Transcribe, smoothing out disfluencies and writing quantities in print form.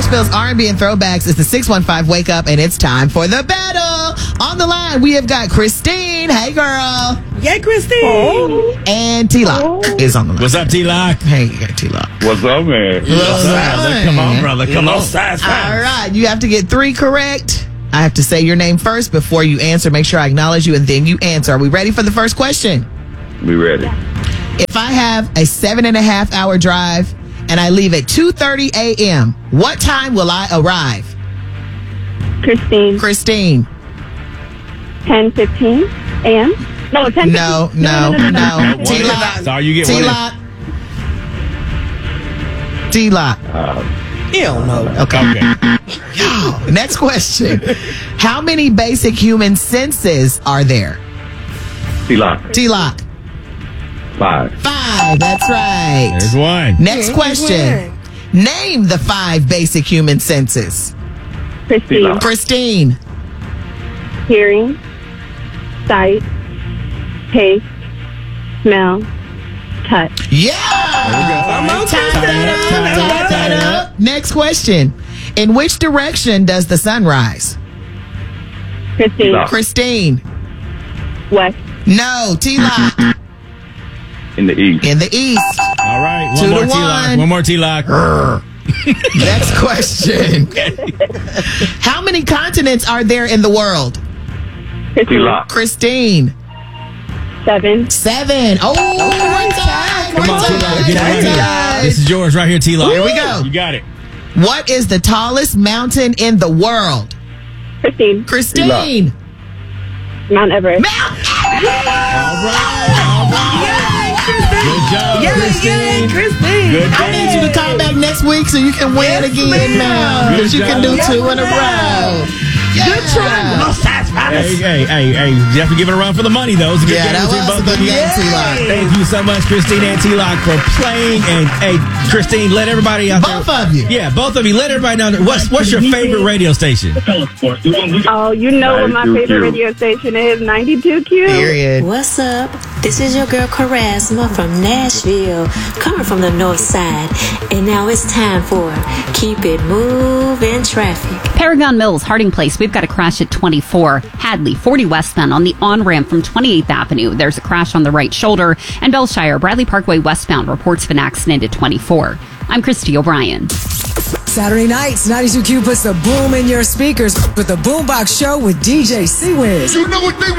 Nashville's R&B and throwbacks. It's the 615 Wake Up, and it's time for the battle. On the line, we have got Christine. Hey, girl. Yay, Christine. And T-Lock is on the line. What's up, T-Lock? Hey, T-Lock. What's up, man? Come on, brother. Come on. All right, you have to get 3 correct. I have to say your name first before you answer. Make sure I acknowledge you, and then you answer. Are we ready for the first question? We ready. If I have a 7.5-hour drive and I leave at 2:30 a.m., what time will I arrive? Christine. 10:15 a.m. No, 10:15. No. T-Lock. Sorry, you get T-Lock. T-Lock. Hell no. Okay. Next question. How many basic human senses are there? T-Lock. T-Lock. 5. 5. That's right. There's one. Next question. Name the 5 basic human senses. Christine. Hearing, sight, taste, smell, touch. Yeah. Tap that up. Next question. In which direction does the sun rise? Christine. West. No. T-Lock. In the east. In the east. All right. 2 One to more T-Lock. 1. One more T-Lock. Next question. How many continents are there in the world? T-Lock. Christine. 7. 7. Oh, one time. Come on, T-Lock. Get it right here. This is yours right here, T-Lock. Here we go. You got it. What is the tallest mountain in the world? Christine. Mount Everest. Mount All right. Good job, Christine. Christine. Good I need you to come back next week so you can win again now. Because you can do 2 in a row. Good try. Hey. You have to give it a run for the money, though. It's a good game That between was a both good of you. game, T-Lock. Thank you so much, Christine and T-Lock, for playing. And, hey, Christine, let everybody out there. Both of you. Yeah, both of you. Let everybody know. What's your favorite radio station? Oh, you know what my favorite radio station is. 92Q. Period. What's up? This is your girl Charisma from Nashville, coming from the north side. And now it's time for Keep It Moving Traffic. Paragon Mills, Harding Place, we've got a crash at 24. Hadley, 40 westbound on the on-ramp from 28th Avenue. There's a crash on the right shoulder. And Bellshire, Bradley Parkway westbound reports of an accident at 24. I'm Christy O'Brien. Saturday nights, 92Q puts the boom in your speakers with the Boombox Show with DJ C-Wiz. You know what they